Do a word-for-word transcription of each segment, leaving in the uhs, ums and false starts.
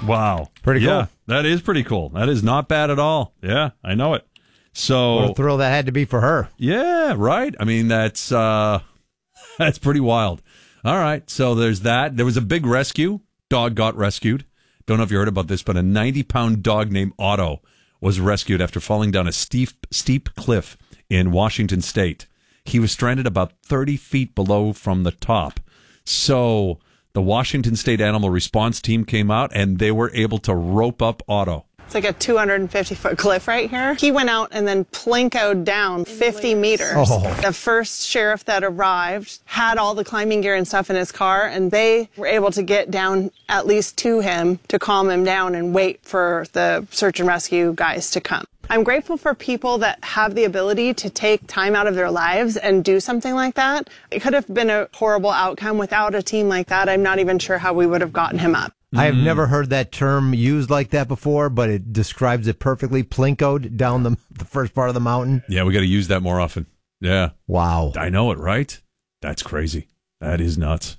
Wow. Pretty cool. Yeah, that is pretty cool. That is not bad at all. Yeah, I know it. So What a thrill that had to be for her. Yeah, right. I mean, that's uh, that's pretty wild. All right, so there's that. There was a big rescue. Dog got rescued. Don't know if you heard about this, but a ninety-pound dog named Otto was rescued after falling down a steep, steep cliff in Washington State. He was stranded about thirty feet below from the top. So the Washington State Animal Response Team came out, and they were able to rope up Otto. It's like a two hundred fifty foot cliff right here. He went out and then plinkoed down fifty meters. Oh. The first sheriff that arrived had all the climbing gear and stuff in his car, and they were able to get down at least to him to calm him down and wait for the search and rescue guys to come. I'm grateful for people that have the ability to take time out of their lives and do something like that. It could have been a horrible outcome. Without a team like that, I'm not even sure how we would have gotten him up. I have never heard that term used like that before, but it describes it perfectly. Plinkoed down the, the first part of the mountain. Yeah, we got to use that more often. Yeah. Wow. I know it, right? That's crazy. That is nuts.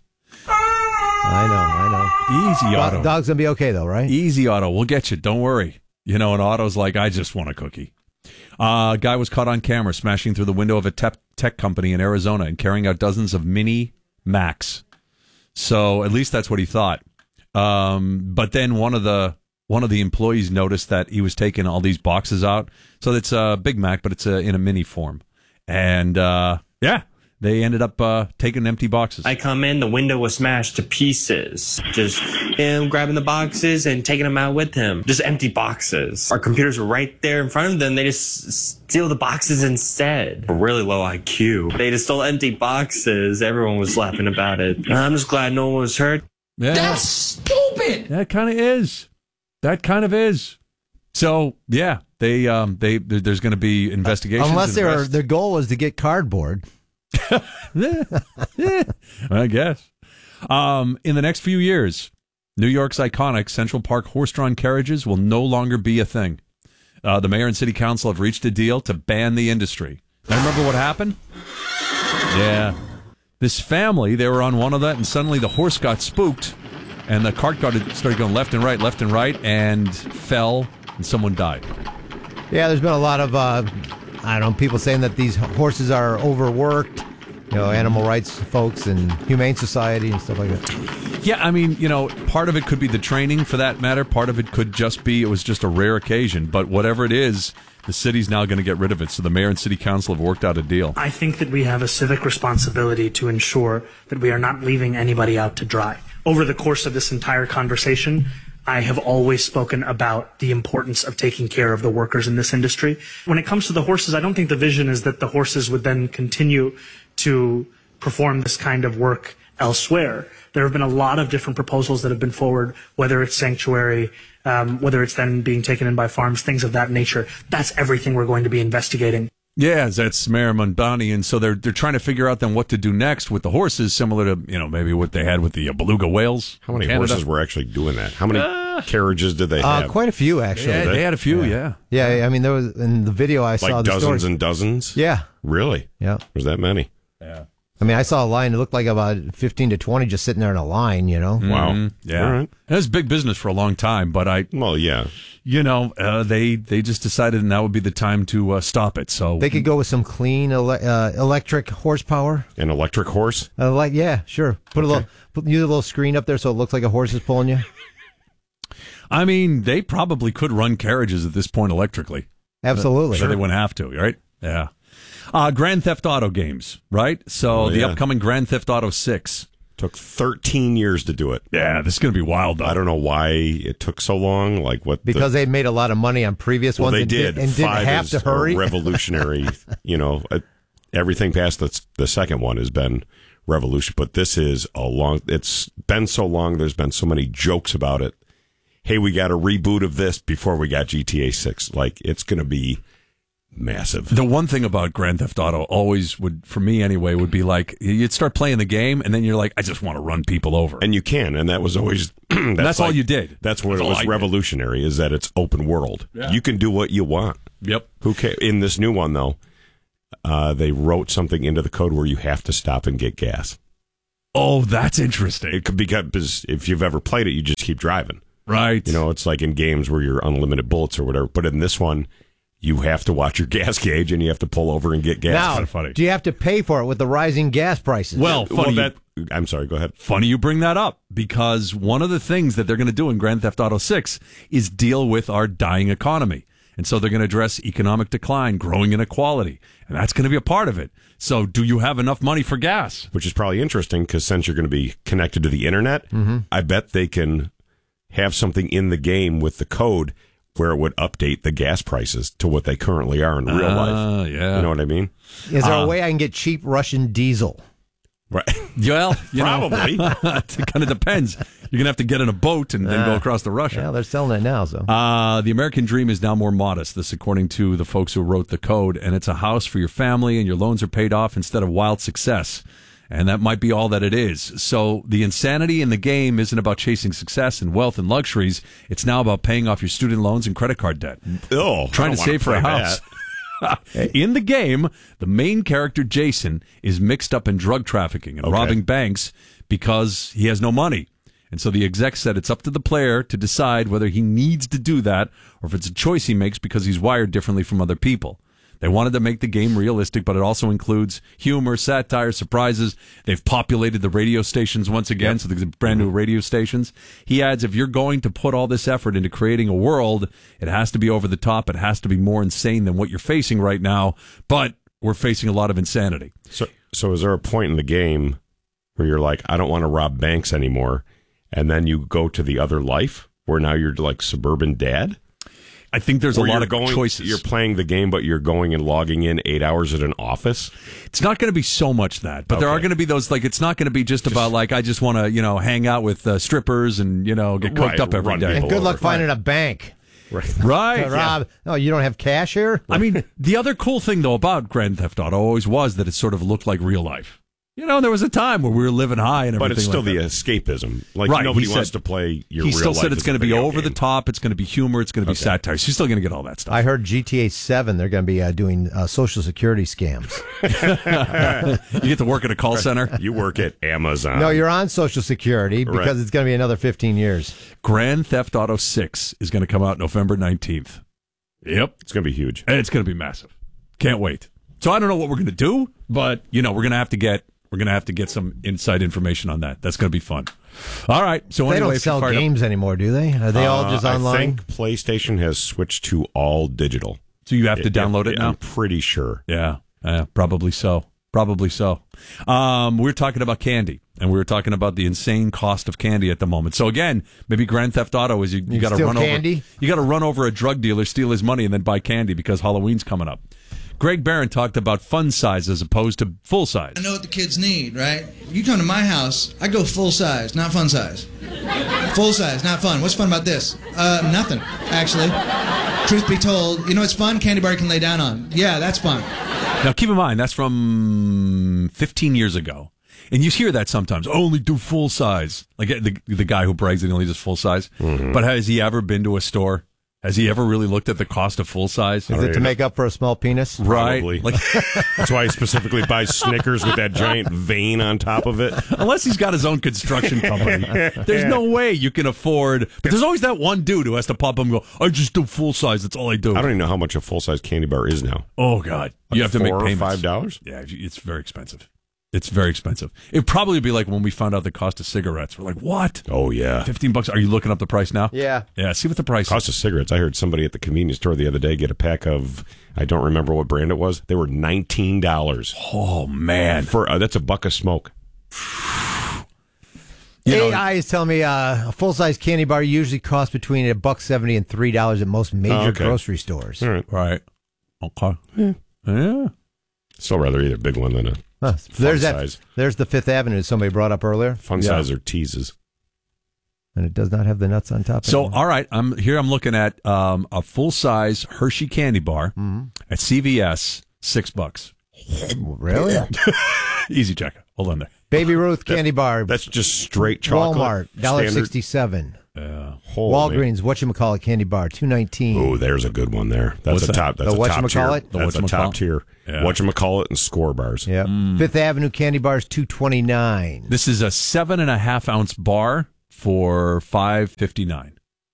I know, I know. Easy, Otto. Dog's going to be okay, though, right? Easy, Otto. We'll get you. Don't worry. You know, and Otto's like, I just want a cookie. Uh, a guy was caught on camera smashing through the window of a tech, tech company in Arizona and carrying out dozens of mini Macs. So at least that's what he thought. Um, but then one of the one of the employees noticed that he was taking all these boxes out. So it's a Big Mac, but it's a, in a mini form. And uh, yeah, they ended up uh, taking empty boxes. I come in, the window was smashed to pieces. Just him grabbing the boxes and taking them out with him. Just empty boxes. Our computers were right there in front of them. They just steal the boxes instead. Really low I Q. They just stole empty boxes. Everyone was laughing about it. I'm just glad no one was hurt. Yeah. That's stupid. That kind of is. That kind of is. So yeah, they um they there's going to be investigations. Unless their their goal was to get cardboard. yeah, yeah, I guess. Um, in the next few years, New York's iconic Central Park horse-drawn carriages will no longer be a thing. Uh, the mayor and city council have reached a deal to ban the industry. Now, remember what happened? Yeah. This family, they were on one of that, and suddenly the horse got spooked, and the cart got started going left and right, left and right, and fell, and someone died. Yeah, there's been a lot of, uh, I don't know, people saying that these horses are overworked, you know, animal rights folks and Humane Society and stuff like that. Yeah, I mean, you know, part of it could be the training for that matter. Part of it could just be it was just a rare occasion. But whatever it is, the city's now going to get rid of it. So the mayor and city council have worked out a deal. I think that we have a civic responsibility to ensure that we are not leaving anybody out to dry. Over the course of this entire conversation, I have always spoken about the importance of taking care of the workers in this industry. When it comes to the horses, I don't think the vision is that the horses would then continue to perform this kind of work elsewhere. There have been a lot of different proposals that have been forward, whether it's sanctuary, um, whether it's then being taken in by farms, things of that nature. That's everything we're going to be investigating. Yeah, that's Mayor Mondani, and so they're they're trying to figure out then what to do next with the horses, similar to you know maybe what they had with the uh, beluga whales. How many Canada. horses were actually doing that? How many uh, carriages did they uh, have? Quite a few, actually. Yeah, they had a few. Yeah. yeah, yeah. I mean, there was in the video I like saw the dozens story. and dozens. Yeah, really. Yeah, there's that many. Yeah. I mean, I saw a line. It looked like about fifteen to twenty just sitting there in a line, you know? Wow. Mm-hmm. Yeah. All right. It was big business for a long time, but I... Well, yeah. You know, uh, they, they just decided now would be the time to uh, stop it, so... They could go with some clean ele- uh, electric horsepower. An electric horse? Uh, like, yeah, sure. Put Okay. a little, put, use a little screen up there so it looks like a horse is pulling you. I mean, they probably could run carriages at this point electrically. Absolutely. So Sure. they wouldn't have to, right? Yeah. Uh, Grand Theft Auto games, right? So Oh, the yeah. upcoming Grand Theft Auto six. Took thirteen years to do it. Yeah, this is going to be wild, though. I don't know why it took so long. Like what? Because the, they made a lot of money on previous well, ones they and, did. and didn't Five have is to hurry. a revolutionary. You know, uh, everything past the the second one has been revolution, but this is a long. It's been so long. There's been so many jokes about it. Hey, we got a reboot of this before we got G T A six. Like it's going to be massive. The one thing about Grand Theft Auto always would, for me anyway, would be like you'd start playing the game and then you're like, I just want to run people over. And you can, and that was always that's, that's all like- you did. That's what That's it all was I did. revolutionary is that it's open world. Yeah. You can do what you want. Yep. Who ca- in this new one though, uh, they wrote something into the code where you have to stop and get gas. Oh, that's interesting. It could be because if you've ever played it, you just keep driving. Right. You know, it's like in games where you're unlimited bullets or whatever. But in this one, you have to watch your gas gauge and you have to pull over and get gas. Now, kinda funny. do you have to pay for it with the rising gas prices? Well, funny. Well, you- that, I'm sorry, go ahead. Funny you bring that up, because one of the things that they're going to do in Grand Theft Auto six is deal with our dying economy. And so they're going to address economic decline, growing inequality, and that's going to be a part of it. So do you have enough money for gas? Which is probably interesting because since you're going to be connected to the internet, Mm-hmm. I bet they can have something in the game with the code where it would update the gas prices to what they currently are in real Ah, life. yeah. You know what I mean? Is there Uh, a way I can get cheap Russian diesel? Right. Well, you know, Probably. it kind of depends. You're going to have to get in a boat and then go across to Russia. Yeah, they're selling it now. So Uh, the American dream is now more modest. This, according to the folks who wrote the code, and it's a house for your family, and your loans are paid off instead of wild success. And that might be all that it is. So the insanity in the game isn't about chasing success and wealth and luxuries. It's now about paying off your student loans and credit card debt. Oh, Trying I to don't save for wanna a play house. that. In the game, the main character, Jason, is mixed up in drug trafficking and Okay. robbing banks because he has no money. And so the exec said it's up to the player to decide whether he needs to do that or if it's a choice he makes because he's wired differently from other people. They wanted to make the game realistic, but it also includes humor, satire, surprises. They've populated the radio stations once again, so there's brand new radio stations. He adds, if you're going to put all this effort into creating a world, it has to be over the top. It has to be more insane than what you're facing right now. But we're facing a lot of insanity. So, so is there a point in the game where you're like, I don't want to rob banks anymore, and then you go to the other life where now you're like suburban dad? I think there's a Where lot you're of going, choices. You're playing the game, but you're going and logging in eight hours at an office. It's not going to be so much that, but there Okay. are going to be those, like, it's not going to be just about, like, I just want to, you know, hang out with uh, strippers and, you know, get cooked Right, up every run day. and people good luck over. finding a bank. Right. Right. Uh, Rob, no, you don't have cash here. I mean, the other cool thing, though, about Grand Theft Auto always was that it sort of looked like real life. You know, there was a time where we were living high and everything. But it's still like the that. escapism. Like Right, nobody he wants said- to play your He real still life said it's as a going to be video over the game. top. It's going to be humor. It's going to be Okay. satire. She's still going to get all that stuff. I heard G T A seven, they're going to be uh, doing uh, Social Security scams. You get to work at a call center. You work at Amazon. No, you're on Social Security because Right. it's going to be another fifteen years. Grand Theft Auto six is going to come out November nineteenth. Yep. It's going to be huge. And it's going to be massive. Can't wait. So I don't know what we're going to do, but, you know, we're going to have to get we're going to have to get some inside information on that. That's going to be fun. All right. So They anyway, don't if you're sell fired up- games anymore, do they? Are they all Uh, just online? I think PlayStation has switched to all digital. so you have to download it now. I'm pretty sure. Yeah, yeah, probably so. Probably so. Um, we were talking about candy, and we were talking about the insane cost of candy at the moment. So again, maybe Grand Theft Auto is you, you You got to steal run candy? over you got to run over a drug dealer, steal his money, and then buy candy because Halloween's coming up. Greg Barron talked about fun size as opposed to full size. I know what the kids need, right? You come to my house, I go full size, not fun size. Full size, not fun. What's fun about this? Uh, nothing, actually. Truth be told, you know what's fun? Candy bar you can lay down on. Yeah, that's fun. Now, keep in mind, that's from fifteen years ago. And you hear that sometimes. Only do full size. Like the, the guy who brags that he only does full size. Mm-hmm. But has he ever been to a store? Has he ever really looked at the cost of full size? Is it to make up for a small penis? Right. Probably. Like, That's why he specifically buys Snickers with that giant vein on top of it. unless he's got his own construction company. There's no way you can afford. But there's always that one dude who has to pop up and go, I just do full size. That's all I do. I don't even know how much a full size candy bar is now. Oh, God. You have to make Four or payments. five dollars? Yeah, if you- it's very expensive. It's very expensive. It'd probably be like when we found out the cost of cigarettes. We're like, what? Oh yeah. fifteen bucks? Are you looking up the price now? Yeah. Yeah, see what the price Cost is. of cigarettes. I heard somebody at the convenience store the other day get a pack of, I don't remember what brand it was. They were nineteen dollars Oh, man. for uh, that's a buck of smoke. You know- A I is telling me uh, a full size candy bar usually costs between a buck seventy and three dollars at most major Oh, okay. grocery stores. All right. Right. Okay. Yeah. yeah. Still rather eat a big one than a Huh. There's that. size. There's the Fifth Avenue somebody brought up earlier, fun Yeah. size or teases. and it does not have the nuts on top. So, anymore. all right, I'm here. I'm looking at um, a full size Hershey candy bar at C V S, six bucks. really, Easy check. Hold on there. Baby Ruth candy bar, That's just straight chocolate. Walmart, dollar standard- sixty seven. Yeah. Oh, man. Walgreens, whatchamacallit candy bar, two nineteen. Oh, there's a good one there. That's What's a that? top. That's The a top tier. whatchamacallit? The That's a whatchamacallit? top tier. Yeah. Whatchamacallit and score bars. Yep. Fifth Avenue candy bars, two twenty nine. This is a seven and a half ounce bar for five fifty nine.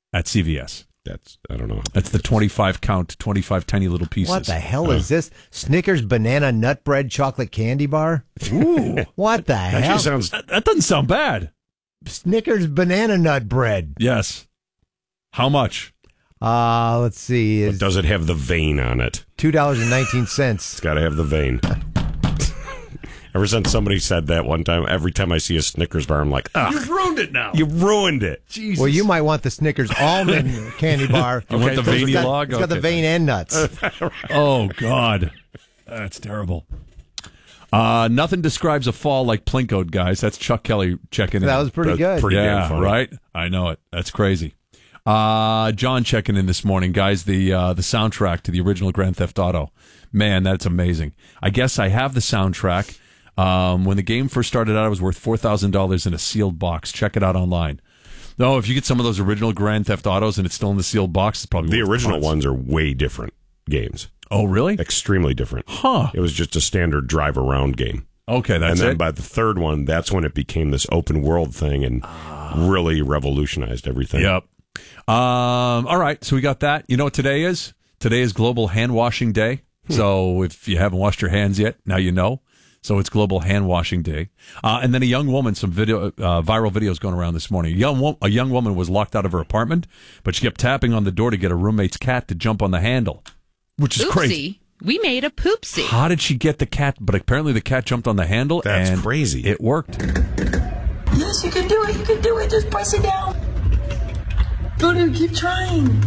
at C V S. That's, I don't know. That's the twenty-five count, twenty-five tiny little pieces. What the hell is this? Snickers banana nut bread chocolate candy bar? Ooh. What the Actually hell? sounds That, that doesn't sound bad. Snickers banana nut bread. Yes. How much? Uh, let's see. But Is does it have the vein on it? two dollars and nineteen cents. It's got to have the vein. Ever since somebody said that one time, every time I see a Snickers bar, I'm like, ah, You've ruined it now. you ruined it. Jesus. Well, you might want the Snickers almond candy bar. You want the because veiny it's got, log? It's got the Okay. vein and nuts. Oh, God. That's terrible. Uh, nothing describes a fall like Plinko, guys. That's Chuck Kelly checking in. That was pretty That's good. pretty yeah, damn funny. right? I know it. That's crazy. Uh, John checking in this morning, guys. The uh, the soundtrack to the original Grand Theft Auto. Man, that's amazing. I guess I have the soundtrack. Um, when the game first started out, it was worth four thousand dollars in a sealed box. Check it out online. No, if you get some of those original Grand Theft Autos and it's still in the sealed box, it's probably The worth original tons. ones are way different games. Oh, really? Extremely different. Huh. It was just a standard drive around game. Okay, that's and then it. by the third one, that's when it became this open world thing and really revolutionized everything. Yep. Um, all right, so we got that. You know what today is? Today is Global Hand Washing Day. So if you haven't washed your hands yet, now you know. So it's Global Hand Washing Day. Uh, and then a young woman, some video, uh, viral videos going around this morning. A young, wo- a young woman was locked out of her apartment, but she kept tapping on the door to get her roommate's cat to jump on the handle, which is Oopsie. crazy. We made a poopsie. How did she get the cat? But apparently the cat jumped on the handle. That's and crazy. It worked. Yes, you can do it. You can do it. Just press it down. Go to keep trying.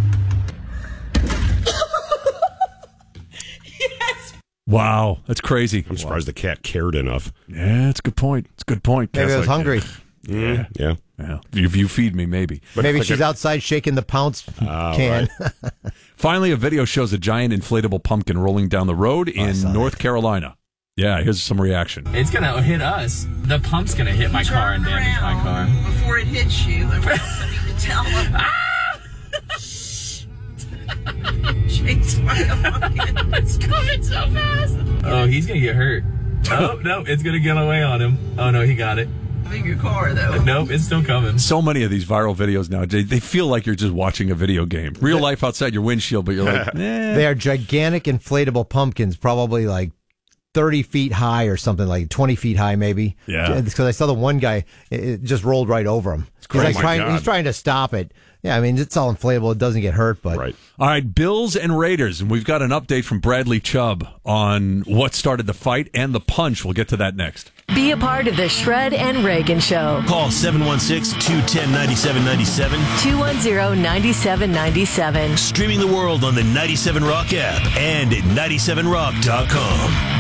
Yes. Wow, that's crazy. I'm surprised the cat cared enough. Yeah, that's a good point. It's a good point. Maybe Cat's I was like- hungry. Yeah. Yeah. Yeah. If you feed me, maybe. But Maybe it's she's like a- outside shaking the pounce Oh, can. Finally, a video shows a giant inflatable pumpkin rolling down the road in saw North Carolina. Yeah, here's some reaction. It's gonna hit us. The pump's gonna hit my car and damage my car. Before it hits you, and we also need to tell them. Chase my pumpkin. It's coming so fast. Oh, he's gonna get hurt. Oh, no, it's gonna get away on him. Oh, no, he got it. In your car, though. Nope, it's still coming. So many of these viral videos now, they, they feel like you're just watching a video game. Real life outside your windshield, but you're like, eh. They are gigantic inflatable pumpkins, probably like thirty feet high or something, like twenty feet high maybe. Yeah. Because I saw the one guy, it, it just rolled right over him. He's, crazy. like Oh my trying, God. he's trying to stop it. Yeah, I mean, it's all inflatable. It doesn't get hurt, but Right. All right, Bills and Raiders. And we've got an update from Bradley Chubb on what started the fight and the punch. We'll get to that next. Be a part of the Shred and Reagan Show. Call seven one six, two one zero, nine seven nine seven. two one zero, nine seven nine seven. Streaming the world on the ninety-seven Rock app and at ninety-seven rock dot com.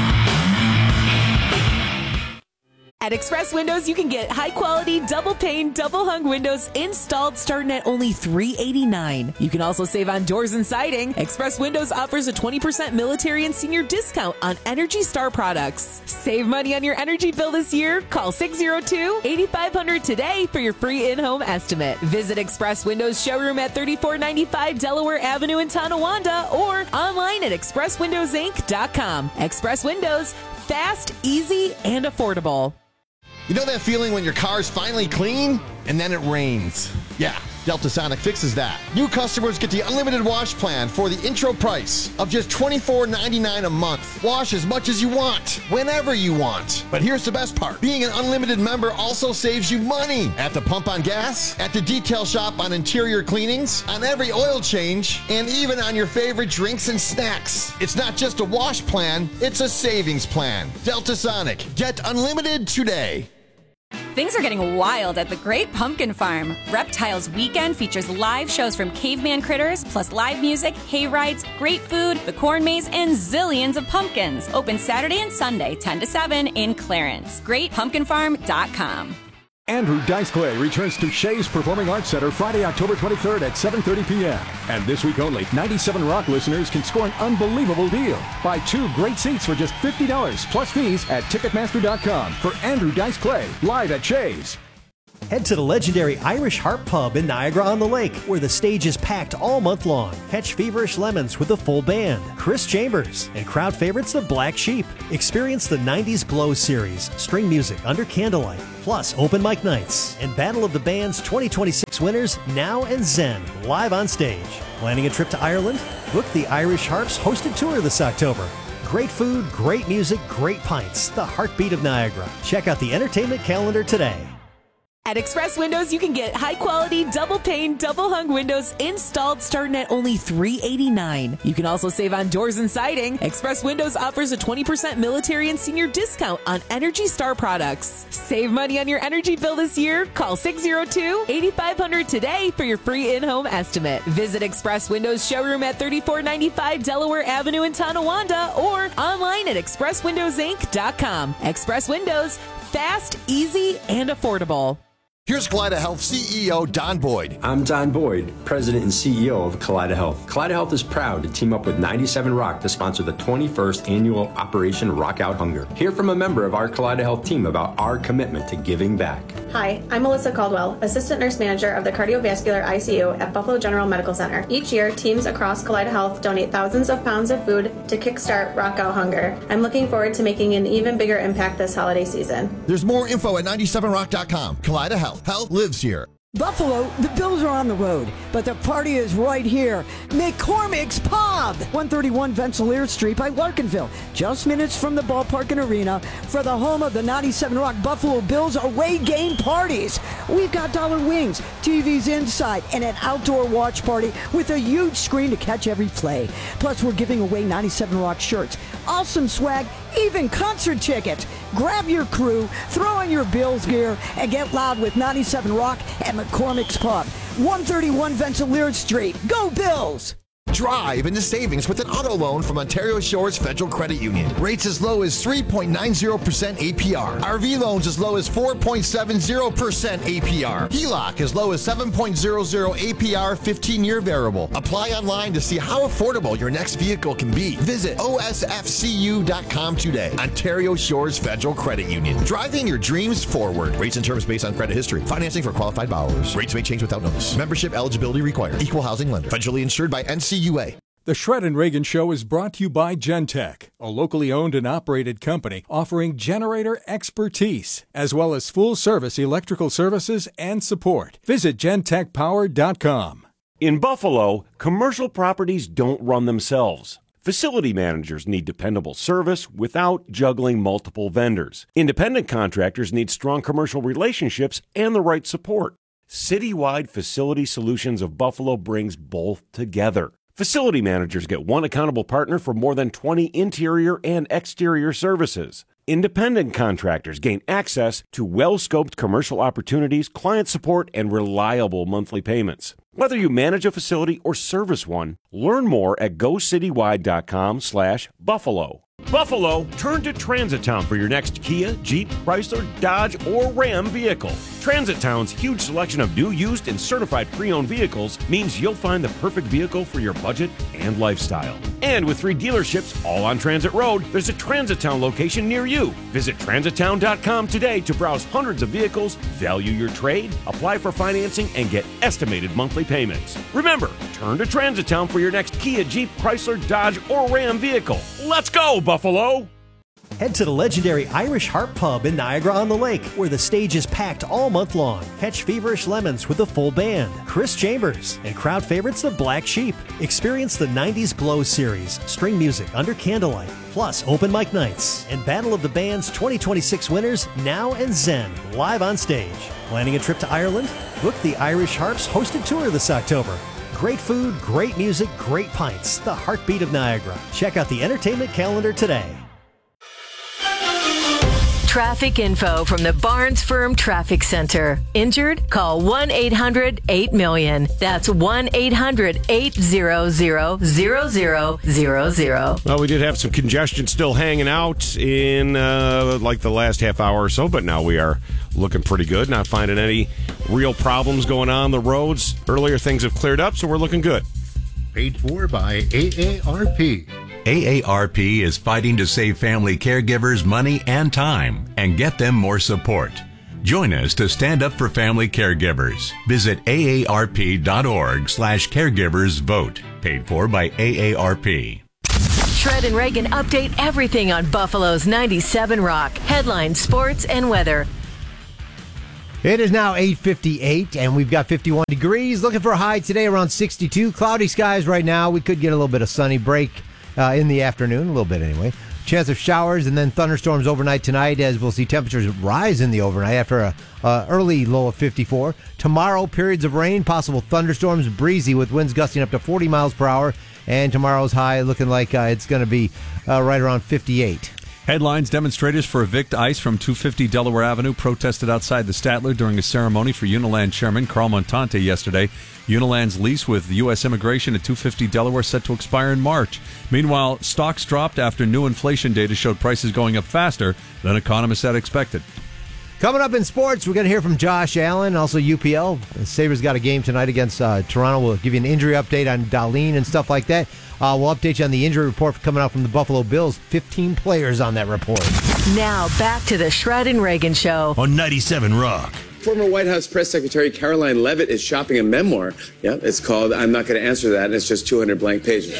At Express Windows, you can get high-quality, double-pane, double-hung windows installed starting at only three hundred eighty-nine dollars. You can also save on doors and siding. Express Windows offers a twenty percent military and senior discount on Energy Star products. Save money on your energy bill this year. Call six oh two, eight five zero zero today for your free in-home estimate. Visit Express Windows showroom at thirty-four ninety-five Delaware Avenue in Tonawanda or online at express windows inc dot com. Express Windows, fast, easy, and affordable. You know that feeling when your car's finally clean and then it rains? Yeah, Delta Sonic fixes that. New customers get the unlimited wash plan for the intro price of just twenty-four ninety-nine a month. Wash as much as you want, whenever you want. But here's the best part. Being an unlimited member also saves you money at the pump on gas, at the detail shop on interior cleanings, on every oil change, and even on your favorite drinks and snacks. It's not just a wash plan, it's a savings plan. Delta Sonic. Get unlimited today. Things are getting wild at the Great Pumpkin Farm. Reptiles Weekend features live shows from caveman critters, plus live music, hay rides, great food, the corn maze, and zillions of pumpkins. Open Saturday and Sunday, ten to seven in Clarence. great pumpkin farm dot com. Andrew Dice Clay returns to Shays Performing Arts Center Friday, October twenty-third at seven thirty p.m. And this week only, ninety-seven Rock listeners can score an unbelievable deal. Buy two great seats for just fifty dollars plus fees at Ticketmaster dot com for Andrew Dice Clay, live at Shays. Head to the legendary Irish Harp Pub in Niagara-on-the-Lake, where the stage is packed all month long. Catch Feverish Lemons with a full band, Chris Chambers, and crowd favorites the Black Sheep. Experience the nineties Glow series, string music under candlelight, plus open mic nights, and Battle of the Bands twenty twenty-six winners Now and Zen live on stage. Planning a trip to Ireland? Book the Irish Harps hosted tour this October. Great food, great music, great pints. The heartbeat of Niagara. Check out the entertainment calendar today. At Express Windows, you can get high-quality, double-pane, double-hung windows installed starting at only three hundred eighty-nine dollars. You can also save on doors and siding. Express Windows offers a twenty percent military and senior discount on Energy Star products. Save money on your energy bill this year. Call six oh two, eight five hundred today for your free in-home estimate. Visit Express Windows showroom at thirty-four ninety-five Delaware Avenue in Tonawanda or online at express windows inc dot com. Express Windows, fast, easy, and affordable. Here's Kaleida Health C E O Don Boyd. I'm Don Boyd, President and C E O of Kaleida Health. Kaleida Health is proud to team up with ninety-seven Rock to sponsor the twenty-first annual Operation Rock Out Hunger. Hear from a member of our Kaleida Health team about our commitment to giving back. Hi, I'm Melissa Caldwell, Assistant Nurse Manager of the Cardiovascular I C U at Buffalo General Medical Center. Each year, teams across Kaleida Health donate thousands of pounds of food to kickstart Rock Out Hunger. I'm looking forward to making an even bigger impact this holiday season. There's more info at ninety-seven rock dot com. Kaleida Health. Health lives here. Buffalo, the Bills are on the road, but the party is right here. McCormick's Pub, one thirty-one Vensileer Street by Larkinville, just minutes from the ballpark and arena for the home of the ninety-seven Rock Buffalo Bills away game parties. We've got dollar wings, T Vs inside, and an outdoor watch party with a huge screen to catch every play. Plus, we're giving away ninety-seven Rock shirts, awesome swag, even concert tickets. Grab your crew, throw in your Bills gear, and get loud with ninety-seven Rock at McCormick's Pub, one thirty-one Vensileer Street. Go Bills! Drive into savings with an auto loan from Ontario Shores Federal Credit Union. Rates as low as three point nine zero percent A P R. R V loans as low as four point seven zero percent A P R. H E L O C as low as seven point zero zero A P R fifteen-year variable. Apply online to see how affordable your next vehicle can be. Visit O S F C U dot com today. Ontario Shores Federal Credit Union. Driving your dreams forward. Rates and terms based on credit history. Financing for qualified borrowers. Rates may change without notice. Membership eligibility required. Equal housing lender. Federally insured by N C U A. The Shred and Reagan Show is brought to you by Gentech, a locally owned and operated company offering generator expertise, as well as full-service electrical services and support. Visit gentech power dot com. In Buffalo, commercial properties don't run themselves. Facility managers need dependable service without juggling multiple vendors. Independent contractors need strong commercial relationships and the right support. Citywide Facility Solutions of Buffalo brings both together. Facility managers get one accountable partner for more than twenty interior and exterior services. Independent contractors gain access to well-scoped commercial opportunities, client support, and reliable monthly payments. Whether you manage a facility or service one, learn more at go citywide dot com slash Buffalo. Buffalo, turn to Transit Town for your next Kia, Jeep, Chrysler, Dodge, or Ram vehicle. Transit Town's huge selection of new, used, and certified pre-owned vehicles means you'll find the perfect vehicle for your budget and lifestyle. And with three dealerships all on Transit Road, there's a Transit Town location near you. Visit transit town dot com today to browse hundreds of vehicles, value your trade, apply for financing, and get estimated monthly payments. Remember, turn to Transit Town for your next Kia, Jeep, Chrysler, Dodge, or Ram vehicle. Let's go, Buffalo! Head to the legendary Irish Harp Pub in Niagara-on-the-Lake, where the stage is packed all month long. Catch Feverish Lemons with a full band, Chris Chambers, and crowd favorites the Black Sheep. Experience the nineties Glow series, string music under candlelight, plus open mic nights, and Battle of the Bands twenty twenty-six winners Now and Zen live on stage. Planning a trip to Ireland? Book the Irish Harps hosted tour this October. Great food, great music, great pints. The heartbeat of Niagara. Check out the entertainment calendar today. Traffic info from the Barnes Firm Traffic Center. Injured? Call one eight hundred eight million. That's one eight hundred eight hundred zero zero zero zero. Well, we did have some congestion still hanging out in uh, like the last half hour or so, but now we are looking pretty good. Not finding any real problems going on the roads. Earlier things have cleared up, so we're looking good. Paid for by A A R P. A A R P is fighting to save family caregivers money and time and get them more support. Join us to stand up for family caregivers. Visit A A R P dot org slash caregivers vote. Paid for by A A R P. Shred and Reagan update everything on Buffalo's ninety-seven Rock. Headlines, sports, and weather. It is now eight fifty-eight, and we've got fifty-one degrees. Looking for a high today around sixty-two. Cloudy skies right now. We could get a little bit of sunny break uh, in the afternoon, a little bit anyway. Chance of showers and then thunderstorms overnight tonight, as we'll see temperatures rise in the overnight after a uh, early low of fifty-four. Tomorrow, periods of rain, possible thunderstorms, breezy with winds gusting up to forty miles per hour. And tomorrow's high looking like uh, it's going to be uh, right around fifty-eight. Headlines: demonstrators for Evict ICE from two fifty Delaware Avenue protested outside the Statler during a ceremony for Uniland Chairman Carl Montante yesterday. Uniland's lease with U S Immigration at two fifty Delaware set to expire in March. Meanwhile, stocks dropped after new inflation data showed prices going up faster than economists had expected. Coming up in sports, we're going to hear from Josh Allen, also U P L. The Sabres got a game tonight against uh, Toronto. We'll give you an injury update on Dahlin and stuff like that. Uh, we'll update you on the injury report coming out from the Buffalo Bills. fifteen players on that report. Now, back to the Shred and Reagan Show on ninety-seven Rock. Former White House Press Secretary Caroline Leavitt is shopping a memoir. Yeah, it's called I'm Not Going to Answer That, and it's just two hundred blank pages.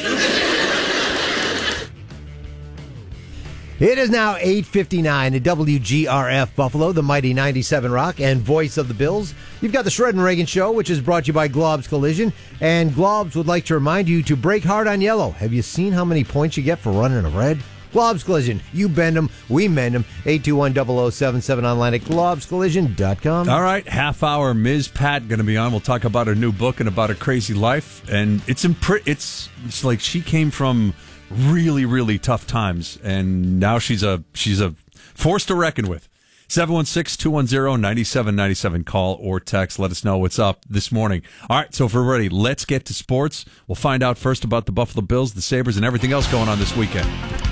It is now eight fifty-nine at W G R F Buffalo, the mighty ninety-seven Rock, and voice of the Bills. You've got the Shred and Reagan Show, which is brought to you by Globs Collision. And Globs would like to remind you to brake hard on yellow. Have you seen how many points you get for running a red? Globs Collision. You bend them, we mend them. eight two one, zero zero seven seven online at globs collision dot com. All right, half hour Miz Pat going to be on. We'll talk about her new book and about her crazy life. And it's impre- it's it's like she came from really, really tough times, and now she's a she's a force to reckon with. seven one six, two one zero, nine seven nine seven. Call or text. Let us know what's up this morning. All right, so if we're ready, let's get to sports. We'll find out first about the Buffalo Bills, the Sabres, and everything else going on this weekend.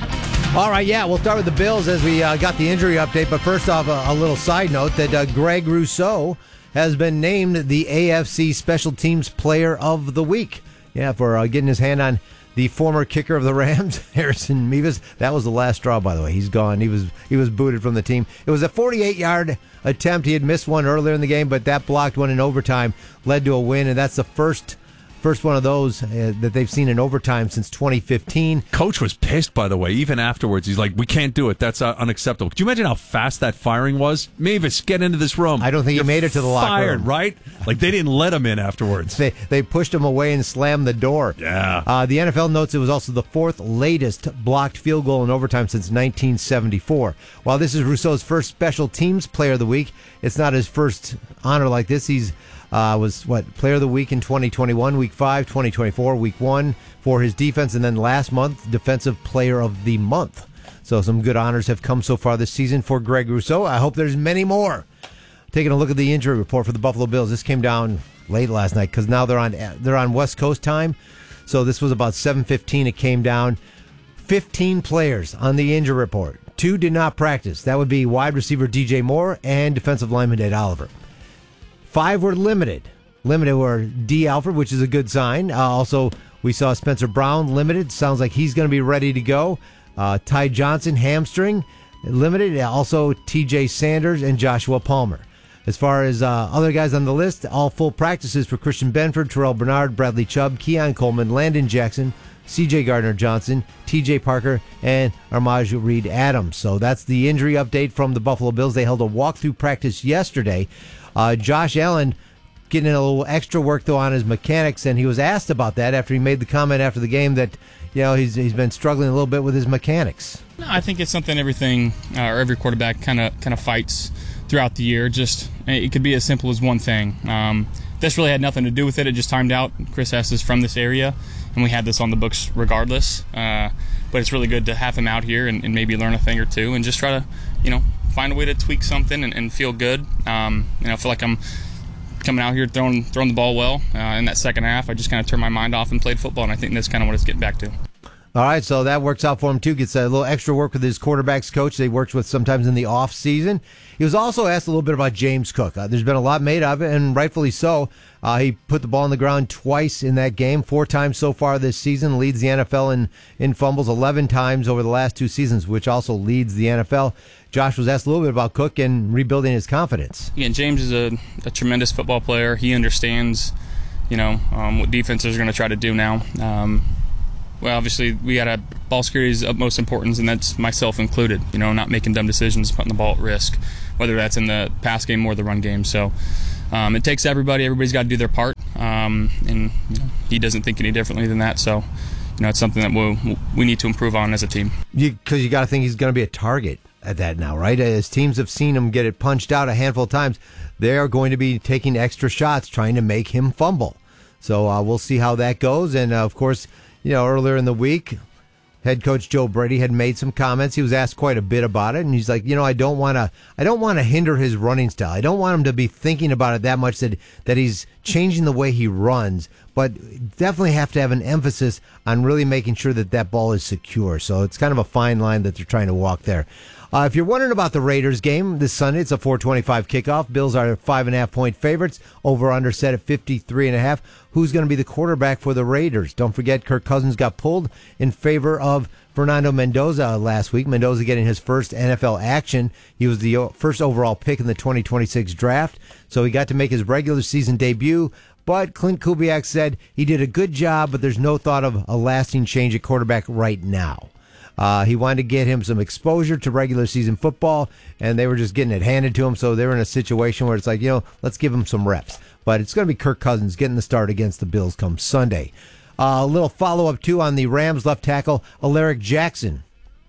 All right, yeah, we'll start with the Bills as we uh, got the injury update. But first off, a, a little side note that uh, Greg Rousseau has been named the A F C Special Teams Player of the Week. Yeah, for uh, getting his hand on the former kicker of the Rams, Harrison Mevis. That was the last straw, by the way. He's gone. He was he was booted from the team. It was a forty-eight-yard attempt. He had missed one earlier in the game, but that blocked one in overtime led to a win, and that's the first first one of those uh, that they've seen in overtime since twenty fifteen. Coach was pissed, by the way. Even afterwards, he's like, we can't do it. That's uh, unacceptable. Could you imagine how fast that firing was? Mavis, get into this room. I don't think You're he made it to the locker fired, room. right? Like, they didn't let him in afterwards. They they pushed him away and slammed the door. Yeah. Uh, the N F L notes it was also the fourth latest blocked field goal in overtime since nineteen seventy-four. While this is Rousseau's first Special Teams Player of the Week, it's not his first honor like this. He's uh, was, what, Player of the Week in twenty twenty-one, Week five, twenty twenty-four, Week one for his defense, and then last month, Defensive Player of the Month. So some good honors have come so far this season for Greg Rousseau. I hope there's many more. Taking a look at the injury report for the Buffalo Bills. This came down late last night because now they're on they're on West Coast time. So this was about seven fifteen. It came down. fifteen players on the injury report. Two did not practice. That would be wide receiver D J Moore and defensive lineman Ed Oliver. Five were limited. Limited were D. Alford, which is a good sign. Uh, also, we saw Spencer Brown limited. Sounds like he's going to be ready to go. Uh, Ty Johnson, hamstring, limited. Also, T J Sanders and Joshua Palmer. As far as uh, other guys on the list, all full practices for Christian Benford, Terrell Bernard, Bradley Chubb, Keon Coleman, Landon Jackson, C J Gardner-Johnson, T J Parker, and Armaj Reed Adams. So that's the injury update from the Buffalo Bills. They held a walkthrough practice yesterday. Uh, Josh Allen getting a little extra work, though, on his mechanics, and he was asked about that after he made the comment after the game that, you know, he's he's been struggling a little bit with his mechanics. No, I think it's something everything uh, or every quarterback kind of kind of fights throughout the year. Just it could be as simple as one thing. Um, this really had nothing to do with it. It just timed out. Chris S is from this area, and we had this on the books regardless. Uh, but it's really good to have him out here and, and maybe learn a thing or two and just try to, you know, find a way to tweak something and, and feel good. Um, you know, I feel like I'm coming out here throwing throwing the ball well. Uh, in that second half, I just kind of turned my mind off and played football, and I think that's kind of what it's getting back to. All right, so that works out for him, too. Gets a little extra work with his quarterbacks coach they worked with sometimes in the off season. He was also asked a little bit about James Cook. Uh, there's been a lot made of it, and rightfully so. Uh, he put the ball on the ground twice in that game, four times so far this season, leads the N F L in, in fumbles eleven times over the last two seasons, which also leads the N F L. Josh was asked a little bit about Cook and rebuilding his confidence. Again, James is a, a tremendous football player. He understands, you know, um, what defenses are going to try to do now. Um, Well, obviously, we got a ball security is of utmost importance, and that's myself included. You know, not making dumb decisions, putting the ball at risk, whether that's in the pass game or the run game. So um, it takes everybody. Everybody's got to do their part, um, and you know, he doesn't think any differently than that. So, you know, it's something that we'll, we need to improve on as a team. Because you, you got to think he's going to be a target at that now, right? As teams have seen him get it punched out a handful of times, they are going to be taking extra shots trying to make him fumble. So uh, we'll see how that goes, and uh, of course. You know, earlier in the week, head coach Joe Brady had made some comments. He was asked quite a bit about it, and he's like, you know, I don't want to, I don't want to hinder his running style. I don't want him to be thinking about it that much that that he's changing the way he runs, but definitely have to have an emphasis on really making sure that that ball is secure. So it's kind of a fine line that they're trying to walk there. Uh, if you're wondering about the Raiders game this Sunday, it's a four twenty-five kickoff. Bills are five and a half point favorites. Over under set at fifty-three and a half. Who's going to be the quarterback for the Raiders? Don't forget, Kirk Cousins got pulled in favor of Fernando Mendoza last week. Mendoza getting his first N F L action. He was the first overall pick in the twenty twenty-six draft, so he got to make his regular season debut. But Clint Kubiak said he did a good job, but there's no thought of a lasting change at quarterback right now. Uh, he wanted to get him some exposure to regular season football, and they were just getting it handed to him, so they were in a situation where it's like, you know, let's give him some reps. But it's going to be Kirk Cousins getting the start against the Bills come Sunday. Uh, a little follow-up, too, on the Rams left tackle, Alaric Jackson,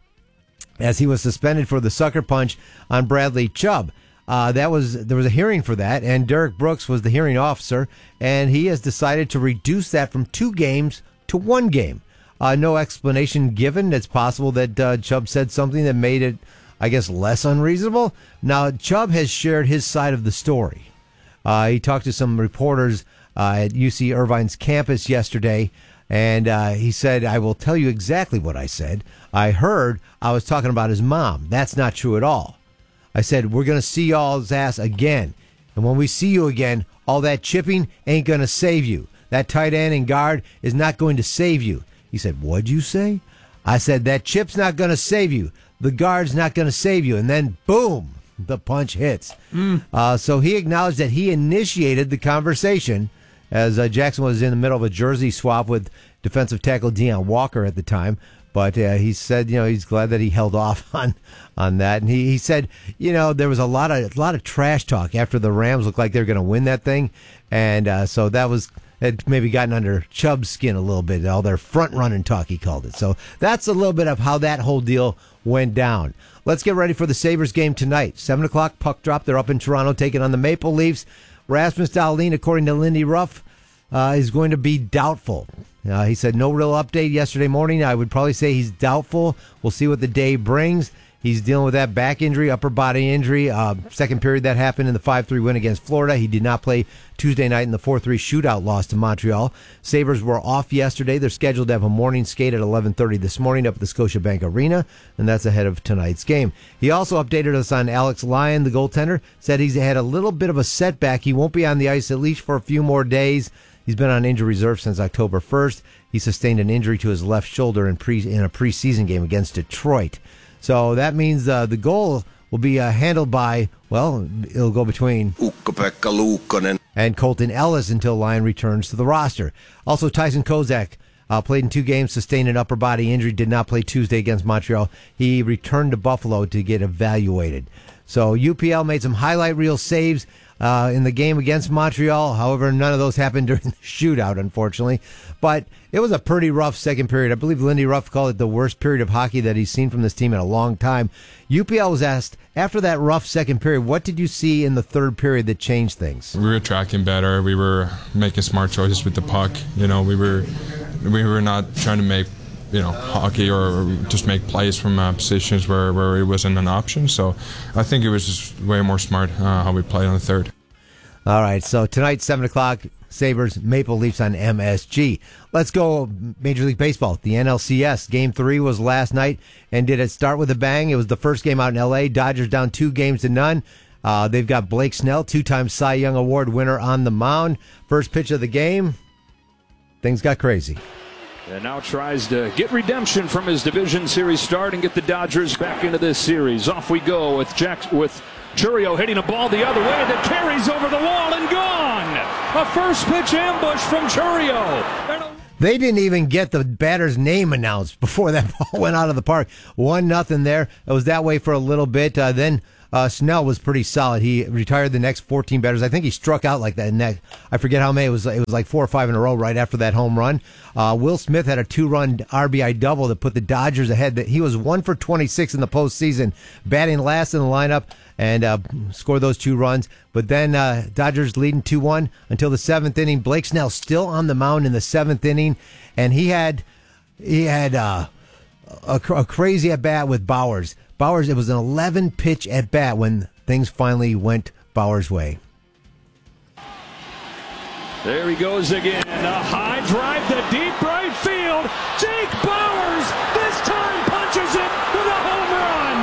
as he was suspended for the sucker punch on Bradley Chubb. Uh, that was there was a hearing for that, and Derek Brooks was the hearing officer, and he has decided to reduce that from two games to one game. Uh, no explanation given. It's possible that uh, Chubb said something that made it, I guess, less unreasonable. Now, Chubb has shared his side of the story. Uh, he talked to some reporters uh, at U C Irvine's campus yesterday, and uh, he said, I will tell you exactly what I said. I heard I was talking about his mom. That's not true at all. I said, we're going to see y'all's ass again. And when we see you again, all that chipping ain't going to save you. That tight end and guard is not going to save you. He said, what'd you say? I said, that chip's not going to save you. The guard's not going to save you. And then, boom, the punch hits. Mm. Uh, so he acknowledged that he initiated the conversation as uh, Jackson was in the middle of a jersey swap with defensive tackle Deion Walker at the time. But uh, he said, you know, he's glad that he held off on on that. And he, he said, you know, there was a lot of a lot of trash talk after the Rams looked like they were going to win that thing. And uh, so that was... had maybe gotten under Chubb's skin a little bit, all their front-running talk, he called it. So that's a little bit of how that whole deal went down. Let's get ready for the Sabres game tonight. seven o'clock, puck drop. They're up in Toronto taking on the Maple Leafs. Rasmus Dahlin, according to Lindy Ruff, uh, is going to be doubtful. Uh, he said no real update yesterday morning. I would probably say he's doubtful. We'll see what the day brings. He's dealing with that back injury, upper body injury. Uh, second period that happened in the five three win against Florida. He did not play Tuesday night in the four three shootout loss to Montreal. Sabres were off yesterday. They're scheduled to have a morning skate at eleven thirty this morning up at the Scotiabank Arena, and that's ahead of tonight's game. He also updated us on Alex Lyon, the goaltender, said he's had a little bit of a setback. He won't be on the ice at least for a few more days. He's been on injury reserve since October first. He sustained an injury to his left shoulder in, pre- in a preseason game against Detroit. So that means uh, the goal will be uh, handled by, well, it'll go between Ukko-Pekka Luukkonen and Colton Ellis until Lyon returns to the roster. Also, Tyson Kozak uh, played in two games, sustained an upper body injury, did not play Tuesday against Montreal. He returned to Buffalo to get evaluated. So U P L made some highlight reel saves uh, in the game against Montreal. However, none of those happened during the shootout, unfortunately. But it was a pretty rough second period. I believe Lindy Ruff called it the worst period of hockey that he's seen from this team in a long time. U P L was asked, after that rough second period, what did you see in the third period that changed things? We were tracking better. We were making smart choices with the puck. You know, we were we were not trying to make, you know, hockey or just make plays from uh, positions where, where it wasn't an option. So I think it was just way more smart uh, how we played on the third. All right, so tonight, seven o'clock, Sabres, Maple Leafs on M S G. Let's go Major League Baseball. The N L C S Game three was last night, and did it start with a bang? It was the first game out in L A. Dodgers down two games to none. Uh, they've got Blake Snell, two-time Cy Young Award winner, on the mound. First pitch of the game, things got crazy. And now tries to get redemption from his division series start and get the Dodgers back into this series. Off we go with Jack with Chourio hitting a ball the other way that carries over the wall and gone. A first pitch ambush from Chourio. They didn't even get the batter's name announced before that ball went out of the park. One nothing there. It was that way for a little bit. Uh, then uh, Snell was pretty solid. He retired the next fourteen batters. I think he struck out like that. And that I forget how many. It was. It was like four or five in a row right after that home run. Uh, Will Smith had a two-run R B I double that put the Dodgers ahead. He was one for twenty-six in the postseason, batting last in the lineup, and uh, scored those two runs. But then uh, Dodgers leading two one until the seventh inning. Blake Snell still on the mound in the seventh inning, and he had he had uh, a, a crazy at bat with Bowers. Bowers, it was an eleven pitch at bat when things finally went Bowers' way. There he goes again. A high drive to deep right field. Jake Bowers this time punches it with a home run.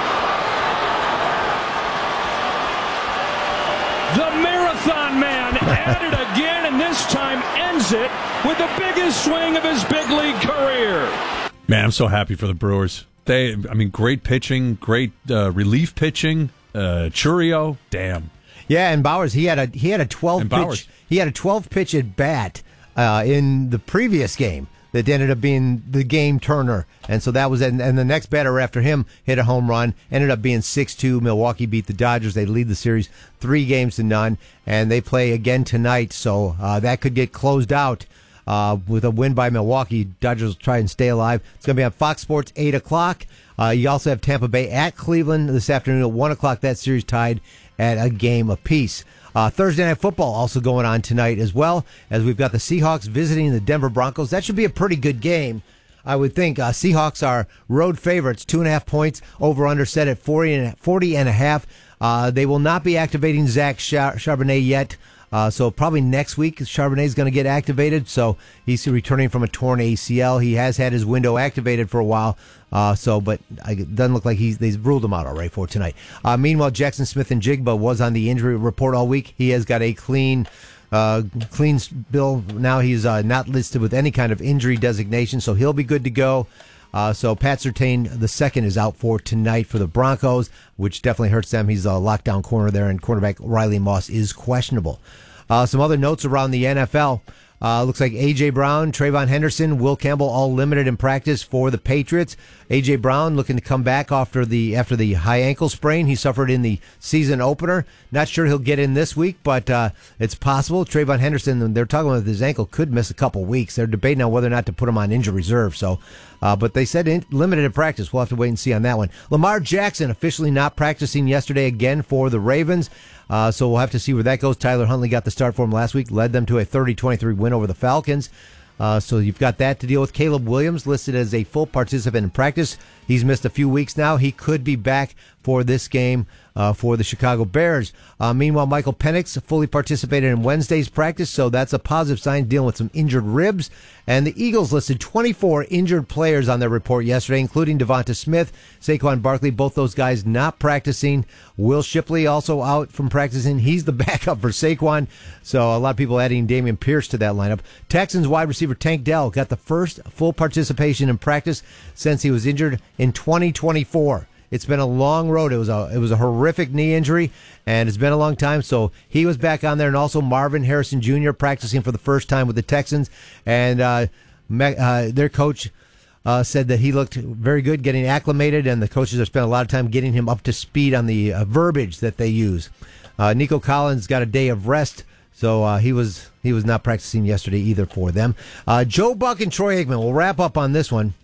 The Marathon Man at it again, and this time ends it with the biggest swing of his big league career. Man, I'm so happy for the Brewers. They, I mean, great pitching, great uh, relief pitching. Uh, Chourio, damn. Yeah, and Bowers, he had a he had a twelve And pitch Bowers. he had a twelve pitch at bat uh, in the previous game that ended up being the game turner, and so that was and, and the next batter after him hit a home run. Ended up being six two. Milwaukee beat the Dodgers. They lead the series three games to none, and they play again tonight. So uh, that could get closed out. Uh, with a win by Milwaukee, Dodgers will try and stay alive. It's going to be on Fox Sports, eight o'clock. Uh, you also have Tampa Bay at Cleveland this afternoon at one o'clock. That series tied at a game apiece. Uh, Thursday Night Football also going on tonight as well, as we've got the Seahawks visiting the Denver Broncos. That should be a pretty good game, I would think. Uh, Seahawks are road favorites, two and a half points, over under set at forty and, forty and a half. Uh, they will not be activating Zach Char- Charbonnet yet. Uh, so probably next week, Charbonnet is going to get activated. So he's returning from a torn A C L. He has had his window activated for a while. Uh, so, but it doesn't look like he's, they've ruled him out already for tonight. Uh, meanwhile, Jackson Smith and Jigba was on the injury report all week. He has got a clean, uh, clean bill. Now he's uh, not listed with any kind of injury designation, so he'll be good to go. Uh, so Pat Surtain the second is out for tonight for the Broncos, which definitely hurts them. He's a lockdown corner there, and cornerback Riley Moss is questionable. Uh, some other notes around the N F L. Uh, looks like A J. Brown, Trayvon Henderson, Will Campbell all limited in practice for the Patriots. A J. Brown looking to come back after the after the high ankle sprain he suffered in the season opener. Not sure he'll get in this week, but uh, it's possible. Trayvon Henderson, they're talking about his ankle, could miss a couple weeks. They're debating on whether or not to put him on injury reserve. So, uh, but they said in, limited in practice. We'll have to wait and see on that one. Lamar Jackson officially not practicing yesterday again for the Ravens. Uh, so we'll have to see where that goes. Tyler Huntley got the start for him last week, led them to a thirty twenty-three win over the Falcons. Uh, so you've got that to deal with. Caleb Williams listed as a full participant in practice. He's missed a few weeks now. He could be back for this game uh, for the Chicago Bears. Uh, meanwhile, Michael Penix fully participated in Wednesday's practice, so that's a positive sign, dealing with some injured ribs. And the Eagles listed twenty-four injured players on their report yesterday, including Devonta Smith, Saquon Barkley, both those guys not practicing. Will Shipley also out from practicing. He's the backup for Saquon. So a lot of people adding Dameon Pierce to that lineup. Texans wide receiver Tank Dell got the first full participation in practice since he was injured in twenty twenty-four. It's been a long road. It was a it was a horrific knee injury, and it's been a long time. So he was back on there, and also Marvin Harrison Junior practicing for the first time with the Texans, and uh, uh, their coach uh, said that he looked very good, getting acclimated, and the coaches have spent a lot of time getting him up to speed on the uh, verbiage that they use. Uh, Nico Collins got a day of rest. So uh, he was he was not practicing yesterday either for them. Uh, Joe Buck and Troy Aikman. We'll wrap up on this one.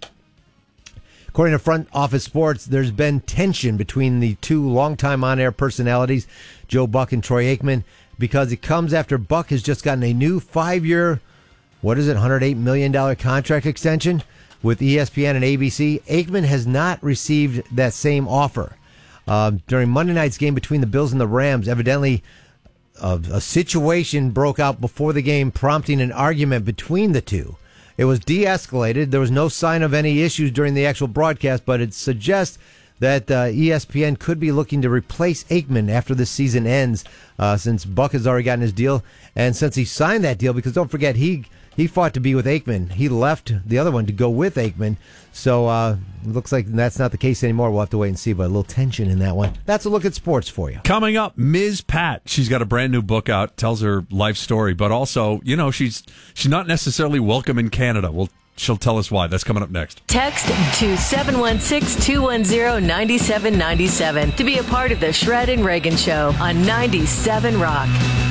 According to Front Office Sports, there's been tension between the two longtime on-air personalities, Joe Buck and Troy Aikman, because it comes after Buck has just gotten a new five-year, what is it, one hundred eight million dollars contract extension with E S P N and A B C. Aikman has not received that same offer. Uh, during Monday night's game between the Bills and the Rams, evidently a, a situation broke out before the game, prompting an argument between the two. It was de-escalated. There was no sign of any issues during the actual broadcast, but it suggests that uh, E S P N could be looking to replace Aikman after this season ends, uh, since Buck has already gotten his deal, and since he signed that deal, because don't forget, he he fought to be with Aikman. He left the other one to go with Aikman, so uh, it looks like that's not the case anymore. We'll have to wait and see, but a little tension in that one. That's a look at sports for you. Coming up, Miz Pat. She's got a brand new book out, tells her life story, but also, you know, she's she's not necessarily welcome in Canada. We'll She'll tell us why. That's coming up next. Text to seven one six, two one zero, nine seven nine seven to be a part of the Shred and Reagan Show on ninety-seven Rock.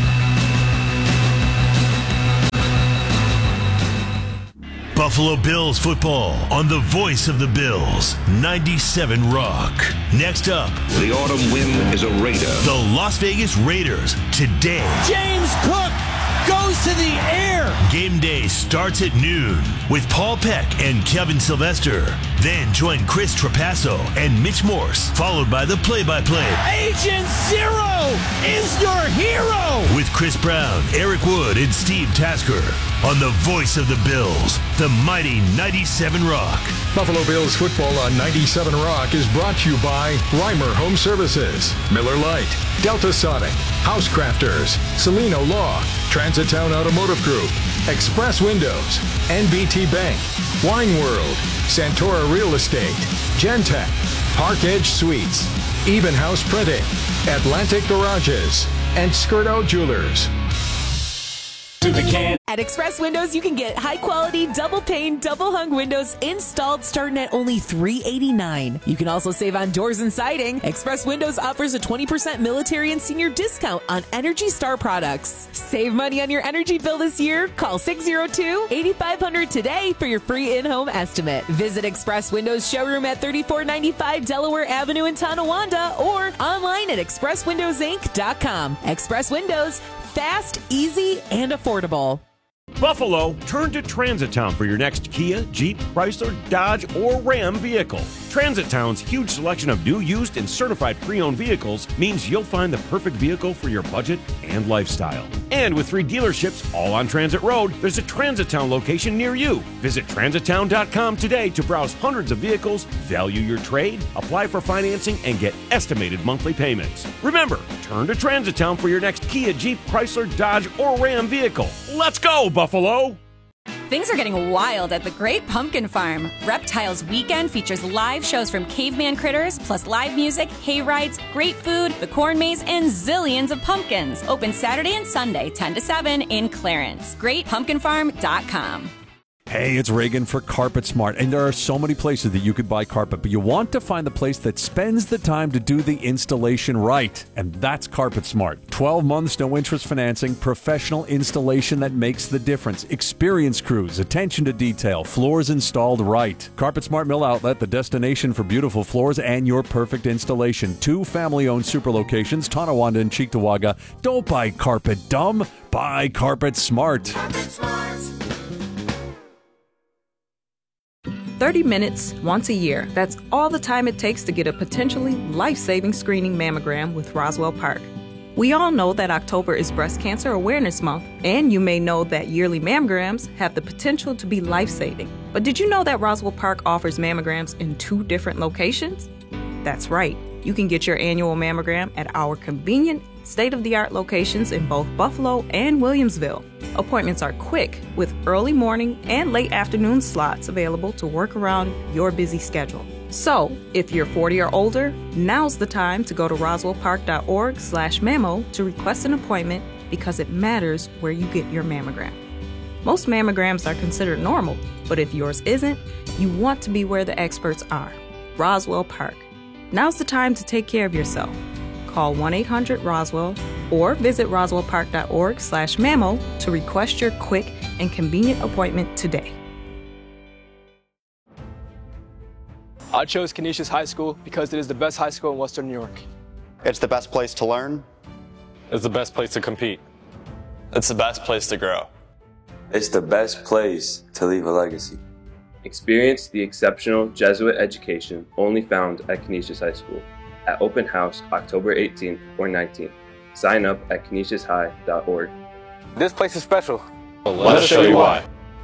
Buffalo Bills football on the voice of the Bills, ninety-seven Rock. Next up, the autumn wind is a Raider. The Las Vegas Raiders today. James Cook goes to the air. Game day starts at noon with Paul Peck and Kevin Sylvester. Then join Chris Trapasso and Mitch Morse, followed by the play-by-play. Agent Zero is your hero. With Chris Brown, Eric Wood, and Steve Tasker on the voice of the Bills, the mighty ninety-seven Rock. Buffalo Bills football on ninety-seven Rock is brought to you by Reimer Home Services, Miller Lite, Delta Sonic, Housecrafters, Celino Law, Transit Town Automotive Group, Express Windows, N B T Bank, Wine World, Santora Real Estate, Gentech, Park Edge Suites, Even House Printing, Atlantic Garages, and Skirto Jewelers. At Express Windows, you can get high-quality, double-pane, double-hung windows installed starting at only three hundred eighty-nine dollars. You can also save on doors and siding. Express Windows offers a twenty percent military and senior discount on Energy Star products. Save money on your energy bill this year. Call six oh two, eight five zero zero today for your free in-home estimate. Visit Express Windows showroom at thirty-four ninety-five Delaware Avenue in Tonawanda or online at express windows inc dot com. Express Windows, fast, easy, and affordable. Buffalo, turn to Transit Town for your next Kia, Jeep, Chrysler, Dodge, or Ram vehicle. Transit Town's huge selection of new, used, and certified pre-owned vehicles means you'll find the perfect vehicle for your budget and lifestyle. And with three dealerships all on Transit Road, there's a Transit Town location near you. Visit transit town dot com today to browse hundreds of vehicles, value your trade, apply for financing, and get estimated monthly payments. Remember, turn to Transit Town for your next Kia, Jeep, Chrysler, Dodge, or Ram vehicle. Let's go, Buffalo! Things are getting wild at the Great Pumpkin Farm. Reptiles Weekend features live shows from caveman critters, plus live music, hay rides, great food, the corn maze, and zillions of pumpkins. Open Saturday and Sunday, ten to seven in Clarence. great pumpkin farm dot com. Hey, it's Reagan for Carpet Smart, and there are so many places that you could buy carpet, but you want to find the place that spends the time to do the installation right, and that's Carpet Smart. twelve months, no interest financing, professional installation that makes the difference. Experienced crews, attention to detail, floors installed right. Carpet Smart Mill Outlet, the destination for beautiful floors and your perfect installation. Two family-owned super locations, Tonawanda and Cheektowaga. Don't buy carpet dumb, buy Carpet Smart. Carpet Smart. thirty minutes once a year. That's all the time it takes to get a potentially life-saving screening mammogram with Roswell Park. We all know that October is Breast Cancer Awareness Month, and you may know that yearly mammograms have the potential to be life-saving. But did you know that Roswell Park offers mammograms in two different locations? That's right. You can get your annual mammogram at our convenient, state-of-the-art locations in both Buffalo and Williamsville. Appointments are quick, with early morning and late afternoon slots available to work around your busy schedule. So, if you're forty or older, now's the time to go to roswell park dot org slash mammo to request an appointment, because it matters where you get your mammogram. Most mammograms are considered normal, but if yours isn't, you want to be where the experts are. Roswell Park. Now's the time to take care of yourself. Call one eight hundred Roswell or visit roswell park dot org slash mammo to request your quick and convenient appointment today. I chose Canisius High School because it is the best high school in Western New York. It's the best place to learn. It's the best place to compete. It's the best place to grow. It's the best place to leave a legacy. Experience the exceptional Jesuit education only found at Canisius High School at Open House October eighteenth or nineteenth. Sign up at canisius high dot org. This place is special. Let, Let us show you why.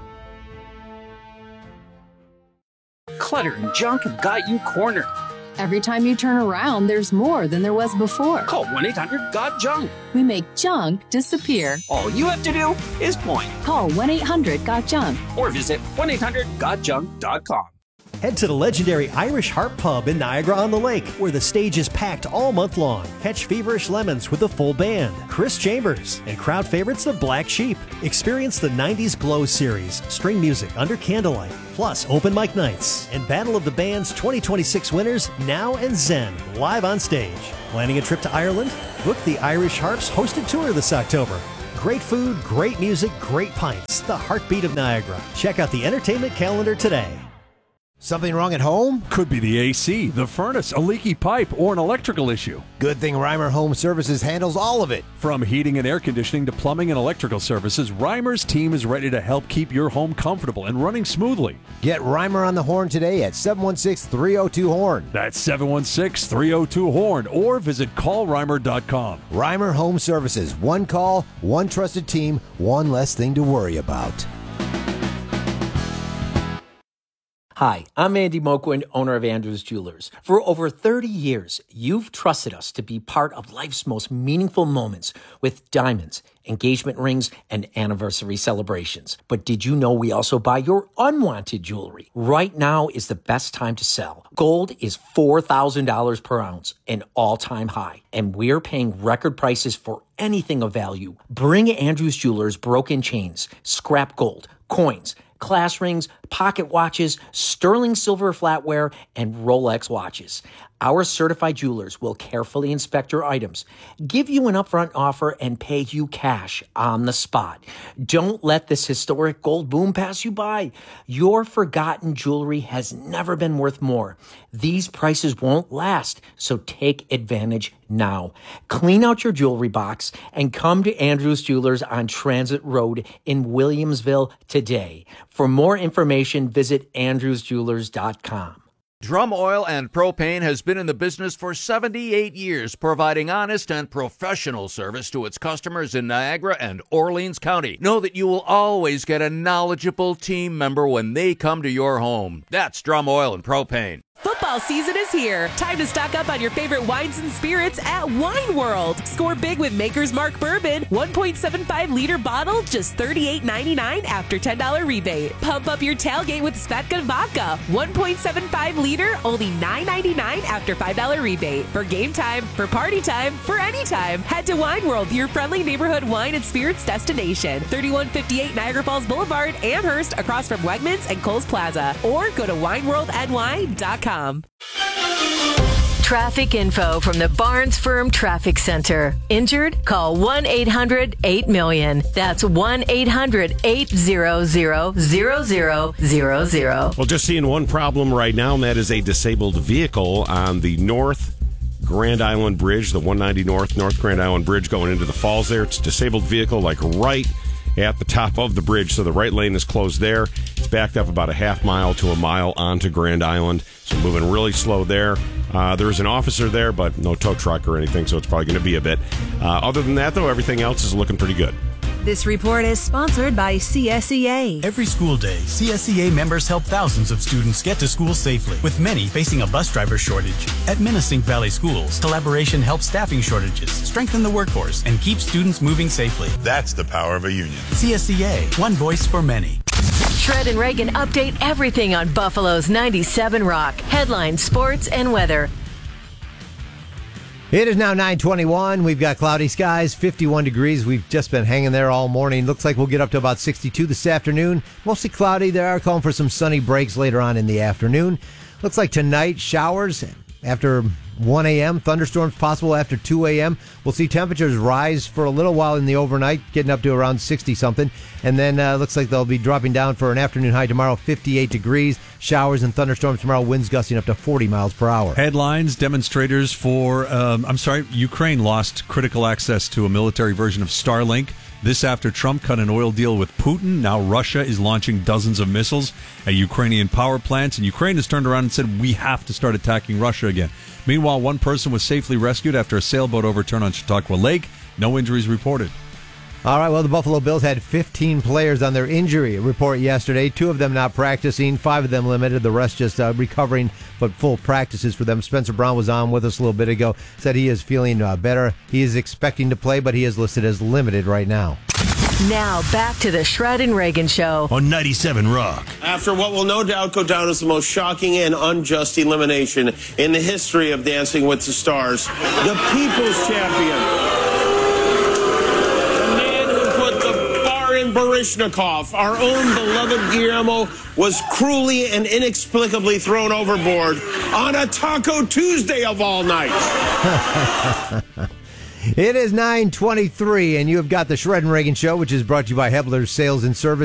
Clutter and junk have got you cornered. Every time you turn around, there's more than there was before. Call one eight hundred got junk. We make junk disappear. All you have to do is point. Call one eight hundred got junk. Or visit one eight hundred got junk dot com. Head to the legendary Irish Harp Pub in Niagara-on-the-Lake, where the stage is packed all month long. Catch Feverish Lemons with a full band, Chris Chambers, and crowd favorites the Black Sheep. Experience the nineties Glow series, string music under candlelight, plus open mic nights, and Battle of the Bands twenty twenty-six winners, Now and Zen, live on stage. Planning a trip to Ireland? Book the Irish Harp's hosted tour this October. Great food, great music, great pints. The heartbeat of Niagara. Check out the entertainment calendar today. Something wrong at home? Could be the A C, the furnace, a leaky pipe, or an electrical issue. Good thing Reimer Home Services handles all of it. From heating and air conditioning to plumbing and electrical services, Reimer's team is ready to help keep your home comfortable and running smoothly. Get Reimer on the horn today at seven one six, three oh two, horn. That's seven one six, three oh two, horn, or visit call reimer dot com. Reimer Home Services. One call, one trusted team, one less thing to worry about. Hi, I'm Andy Moquin, owner of Andrews Jewelers. For over thirty years, you've trusted us to be part of life's most meaningful moments with diamonds, engagement rings, and anniversary celebrations. But did you know we also buy your unwanted jewelry? Right now is the best time to sell. Gold is four thousand dollars per ounce, an all-time high, and we're paying record prices for anything of value. Bring Andrews Jewelers broken chains, scrap gold, coins, class rings, pocket watches, sterling silver flatware, and Rolex watches. Our certified jewelers will carefully inspect your items, give you an upfront offer, and pay you cash on the spot. Don't let this historic gold boom pass you by. Your forgotten jewelry has never been worth more. These prices won't last, so take advantage now. Clean out your jewelry box and come to Andrews Jewelers on Transit Road in Williamsville today. For more information, visit andrews jewelers dot com. Drum Oil and Propane has been in the business for seventy-eight years, providing honest and professional service to its customers in Niagara and Orleans County. Know that you will always get a knowledgeable team member when they come to your home. That's Drum Oil and Propane. Football season is here. Time to stock up on your favorite wines and spirits at Wine World. Score big with Maker's Mark Bourbon, one point seven five liter bottle, just thirty-eight ninety-nine after ten dollars rebate. Pump up your tailgate with Svedka Vodka, one point seven five liter, only nine ninety-nine after five dollars rebate. For game time, for party time, for any time, head to Wine World, your friendly neighborhood wine and spirits destination. thirty-one fifty-eight Niagara Falls Boulevard, Amherst, across from Wegmans and Kohl's Plaza. Or go to wine world n y dot com. Traffic info from the Barnes Firm Traffic Center. Injured? Call one eight hundred eight million. That's one eight hundred eight hundred zero zero zero zero. Well, just seeing one problem right now, and that is a disabled vehicle on the North Grand Island Bridge, the one ninety North, North Grand Island Bridge going into the falls there. It's a disabled vehicle like right at the top of the bridge, so the right lane is closed there. It's backed up about a half mile to a mile onto Grand Island, so moving really slow there. Uh, there is an officer there, but no tow truck or anything, so it's probably going to be a bit. Uh, other than that, though, everything else is looking pretty good. This report is sponsored by C S E A. Every school day, C S E A members help thousands of students get to school safely, with many facing a bus driver shortage. At Minisink Valley Schools, collaboration helps staffing shortages, strengthen the workforce, and keep students moving safely. That's the power of a union. C S E A, one voice for many. Shred and Reagan update everything on Buffalo's ninety-seven Rock. Headlines, sports, and weather. It is now nine twenty-one. We've got cloudy skies, fifty-one degrees. We've just been hanging there all morning. Looks like we'll get up to about sixty-two this afternoon. Mostly cloudy. They are calling for some sunny breaks later on in the afternoon. Looks like tonight, showers after one a.m., thunderstorms possible after two a.m. We'll see temperatures rise for a little while in the overnight, getting up to around sixty-something. And then uh, looks like they'll be dropping down for an afternoon high tomorrow, fifty-eight degrees. Showers and thunderstorms tomorrow, winds gusting up to forty miles per hour. Headlines, demonstrators for, um, I'm sorry, Ukraine lost critical access to a military version of Starlink. This after Trump cut an oil deal with Putin. Now Russia is launching dozens of missiles at Ukrainian power plants, and Ukraine has turned around and said, we have to start attacking Russia again. Meanwhile, one person was safely rescued after a sailboat overturned on Chautauqua Lake. No injuries reported. All right, well, the Buffalo Bills had fifteen players on their injury report yesterday. Two of them not practicing, five of them limited, the rest just uh, recovering, but full practices for them. Spencer Brown was on with us a little bit ago, said he is feeling uh, better. He is expecting to play, but he is listed as limited right now. Now, back to the Shred and Reagan Show on ninety-seven Rock. After what will no doubt go down as the most shocking and unjust elimination in the history of Dancing with the Stars, the People's Champion, Baryshnikov, our own beloved Guillermo, was cruelly and inexplicably thrown overboard on a Taco Tuesday of all nights. It is nine twenty-three, and you have got the Shred and Reagan Show, which is brought to you by Hebler's Sales and Service.